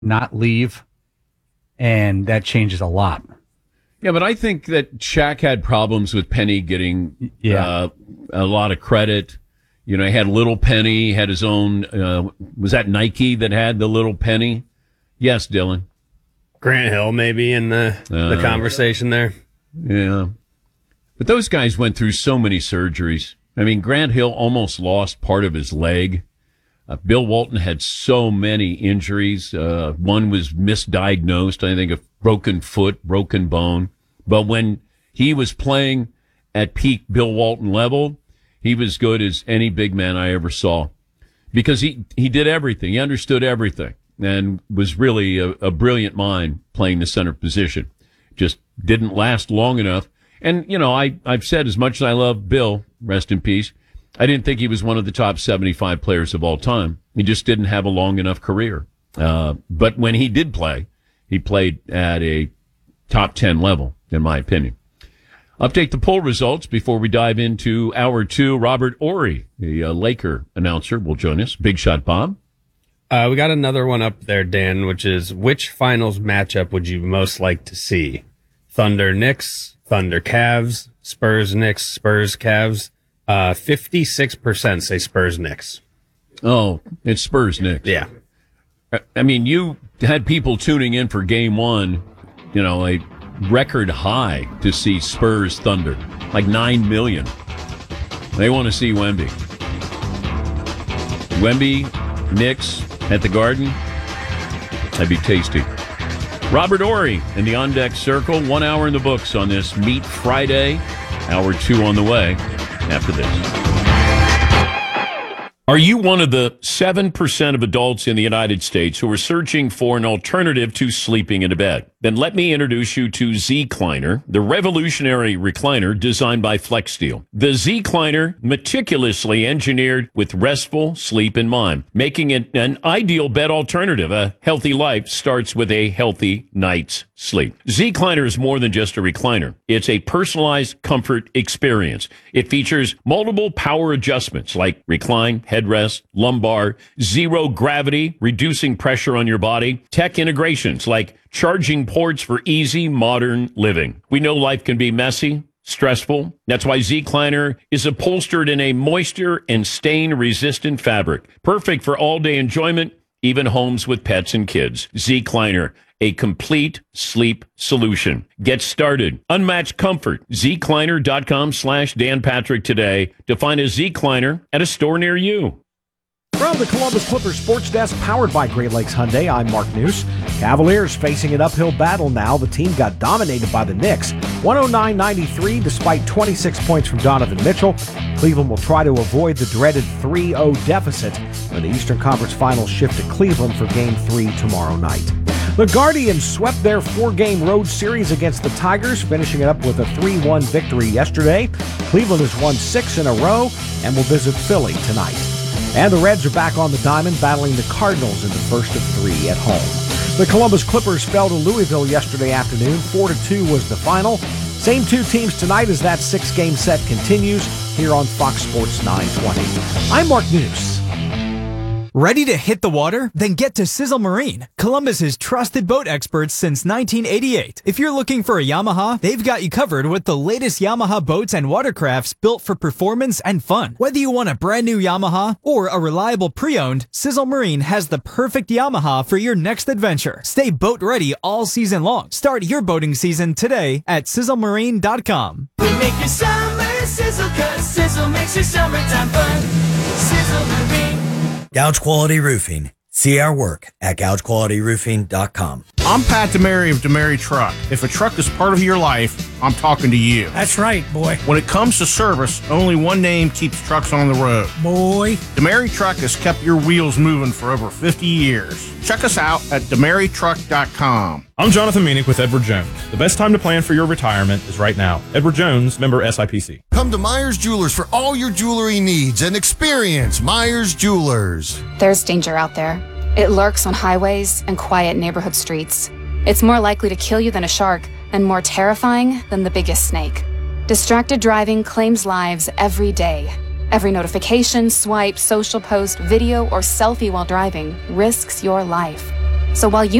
not leave, and that changes a lot. Yeah, but I think that Shaq had problems with Penny getting a lot of credit. You know, he had Little Penny, had his own, was that Nike that had the Little Penny? Yes, Dylan. Grant Hill maybe in the conversation there. Yeah. But those guys went through so many surgeries. I mean, Grant Hill almost lost part of his leg. Bill Walton had so many injuries. One was misdiagnosed, I think, a broken foot, broken bone. But when he was playing at peak Bill Walton level, he was good as any big man I ever saw. Because he did everything. He understood everything and was really a brilliant mind playing the center position. Just didn't last long enough. And, you know, I've said as much as I love Bill, rest in peace, I didn't think he was one of the top 75 players of all time. He just didn't have a long enough career. But when he did play, he played at a top 10 level, in my opinion. Update the poll results before we dive into hour two. Robert Horry, the Laker announcer, will join us. Big Shot Bob. We got another one up there, Dan, which is which finals matchup would you most like to see? Thunder Knicks, Thunder Cavs, Spurs Knicks, Spurs Cavs. 56% say Spurs Knicks. Oh, it's Spurs Knicks. Yeah. I mean, you had people tuning in for game one, you know, a record high to see Spurs Thunder, like 9 million. They want to see Wemby. Wemby, Knicks at the Garden. That'd be tasty. Robert Horry in the On Deck Circle. 1 hour in the books on this Meat Friday. Hour two on the way after this. Are you one of the 7% of adults in the United States who are searching for an alternative to sleeping in a bed? Then let me introduce you to Zecliner, the revolutionary recliner designed by FlexSteel. The Zecliner, meticulously engineered with restful sleep in mind, making it an ideal bed alternative. A healthy life starts with a healthy night's sleep. Zecliner is more than just a recliner. It's a personalized comfort experience. It features multiple power adjustments like recline, headrest, lumbar, zero gravity, reducing pressure on your body, tech integrations like charging ports for easy modern living. We know life can be messy, stressful. That's why Zecliner is upholstered in a moisture and stain resistant fabric, perfect for all day enjoyment, even homes with pets and kids. Zecliner, a complete sleep solution. Get started. Unmatched comfort. Zecliner.com/Dan Patrick today to find a Zecliner at a store near you. From the Columbus Clippers Sports Desk, powered by Great Lakes Hyundai, I'm Mark News. Cavaliers facing an uphill battle now. The team got dominated by the Knicks, 109-93, despite 26 points from Donovan Mitchell. Cleveland will try to avoid the dreaded 3-0 deficit when the Eastern Conference Finals shift to Cleveland for Game 3 tomorrow night. The Guardians swept their 4-game road series against the Tigers, finishing it up with a 3-1 victory yesterday. Cleveland has won 6 in a row and will visit Philly tonight. And the Reds are back on the diamond, battling the Cardinals in the first of 3 at home. The Columbus Clippers fell to Louisville yesterday afternoon. 4-2 was the final. Same two teams tonight as that 6-game set continues here on Fox Sports 920. I'm Mark News. Ready to hit the water? Then get to Sizzle Marine, Columbus's trusted boat experts since 1988. If you're looking for a Yamaha, they've got you covered with the latest Yamaha boats and watercrafts built for performance and fun. Whether you want a brand new Yamaha or a reliable pre-owned, Sizzle Marine has the perfect Yamaha for your next adventure. Stay boat ready all season long. Start your boating season today at sizzlemarine.com. We make your summer sizzle, 'cause Sizzle makes your summertime fun. Sizzle Marine. Gouge Quality Roofing. See our work at gougequalityroofing.com. I'm Pat DeMary of DeMary Truck. If a truck is part of your life, I'm talking to you. That's right, boy. When it comes to service, only one name keeps trucks on the road. Boy. DeMary Truck has kept your wheels moving for over 50 years. Check us out at DeMaryTruck.com. I'm Jonathan Meanick with Edward Jones. The best time to plan for your retirement is right now. Edward Jones, member SIPC. Come to Myers Jewelers for all your jewelry needs and experience Myers Jewelers. There's danger out there. It lurks on highways and quiet neighborhood streets. It's more likely to kill you than a shark and more terrifying than the biggest snake. Distracted driving claims lives every day. Every notification, swipe, social post, video, or selfie while driving risks your life. So while you